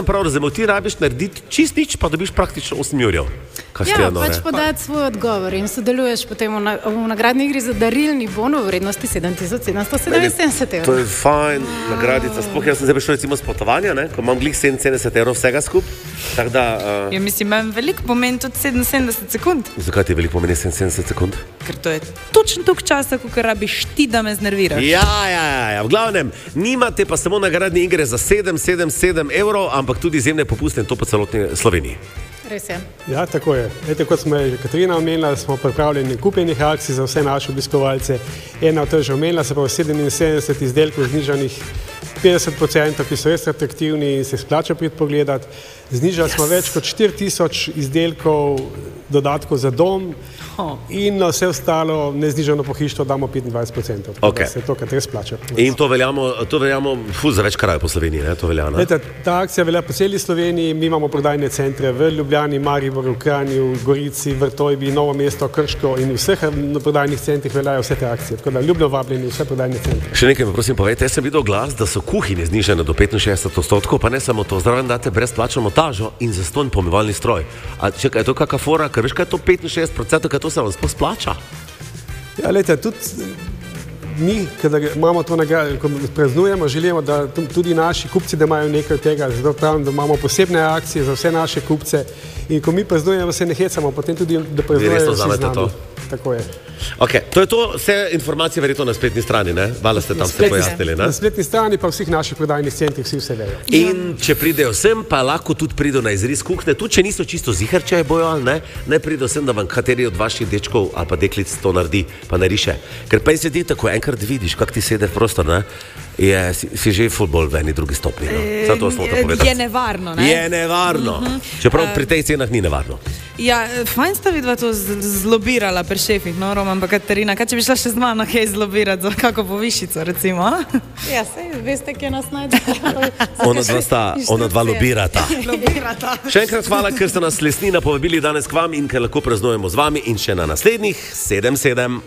prav razumel, ti rabiš narediti čist nič, pa dobiš praktično 8 jurjev. Ja, pač podati svoj odgovor in sodeluješ potem v nagradni igri za darilni bon v vrednosti 7.777 €. To je fajn nagradica. Sploh jaz sem zdaj prišel recimo s potovanja, ne, ko imam glih 77 € vsega skup. Tak da, Ja, mislim, imam veliko pomen tudi 77 sekund. Zakaj ti veliko pomeni 77 sekund? Ker to je točno toliko časa, koliko rabiš ti, da me znerviraš. Ja. V glavnem, nimate pa samo nagradne igre za 777 €, ampak tudi izjemne popuste in to po celotni Sloveniji. Res je. Ja, tako je. Ete, kot smo že Katarina omenila, smo pripravljeni kupenih akcij za vse naše obiskovalce. Ena od teh že omenila, se pa 77 izdelkov znižanih 50%, ki so res atraktivni in se splača priti pogledati. Znižali smo več kot 4000 izdelkov dodatkov za dom in na vse ostalo neznižano pohištvo damo 25%. Okay. Se to, kar res plača. In to veljamo za več krajev po Sloveniji, ne? To velja, ne? Leta, ta akcija velja po celi Sloveniji, mi imamo prodajne centre v Ljubljani, Mariboru, Kranju, Gorici, Vrtojbi, Novo mesto, Krško in v vseh prodajnih centrih veljajo vse te akcije. Tako da ljubno vabljeni vse prodajne centre. Še nekaj mi prosim povejte, jaz sem videl glas, da so kuhinje znižene do 65%, pa ne samo to, zraven date brezplačno montažo in zastonj pomivalni stroj. A čekaj, je to kakšna fora, ker veš kaj je to 65%, kaj to se vam sploh splača? Ja, lejte, tudi mi, kadar imamo to nagrado, ko praznujemo, želimo, da tudi naši kupci, da imajo nekaj od tega, zato pravim, da imamo posebne akcije za vse naše kupce in ko mi praznujemo, se ne hecamo, potem tudi, da praznujejo vsi z nami. Tako je. Ok, to je to, vse informacije verjetno na spletni strani, ne? Hvala ste tam vse pojasnili, ne? Na spletni strani pa vseh naših prodajnih centrih vsi vse vejo. In če pridejo sem, pa lahko tudi pridejo na izris kuhne, tudi če niso čisto ziher, če je bojo ali ne, ne pridejo sem, da vam kateri od vaših dečkov ali pa deklic to naredi, pa nariše. Ker pa se zdi, tako enkrat vidiš, kak ti sede v prostor, ne? Si že futbol v eni drugi stopni. No. Zato smo to povedali. Je nevarno, ne? Je nevarno. Čeprav pri tej cenah ni nevarno. Ja, fajn sta vidva to zlobirala pri šefih, no, Roman pa Katarina. Kaj če bi šla še z mano kaj zlobirati za kako povišico, recimo? Ja, sej, veste, kje nas najde. Ona dva lobirata. Še enkrat hvala, ker ste nas Lesnina povabili danes k vam in ker lahko praznujemo z vami in še na naslednjih 77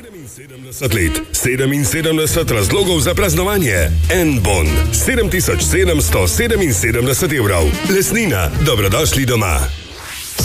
let, 77 razlogov za praznovanje. En bon, 7777 €. Lesnina, dobrodošli doma.